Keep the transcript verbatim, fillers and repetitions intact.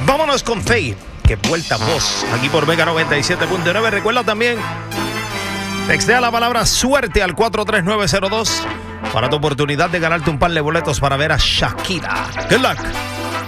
Vámonos con Faye, que vuelta voz, aquí por Mega noventa y siete punto nueve. Recuerda también, textea la palabra suerte al cuatro tres nueve cero dos para tu oportunidad de ganarte un par de boletos para ver a Shakira. Good luck.